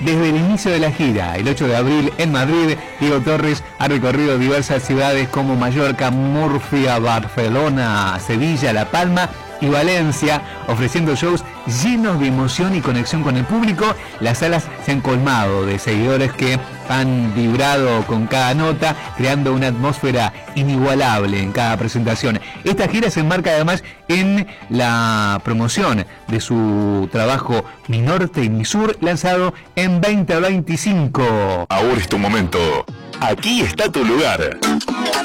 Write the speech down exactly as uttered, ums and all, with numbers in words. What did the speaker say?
desde el inicio de la gira, el ocho de abril en Madrid. Diego Torres ha recorrido diversas ciudades como Mallorca, Murcia, Barcelona, Sevilla, La Palma y Valencia, ofreciendo shows llenos de emoción y conexión con el público. Las salas se han colmado de seguidores que han vibrado con cada nota, creando una atmósfera inigualable en cada presentación. Esta gira se enmarca además en la promoción de su trabajo Mi Norte y Mi Sur, lanzado en veinte veinticinco. Ahora es tu momento. Aquí está tu lugar.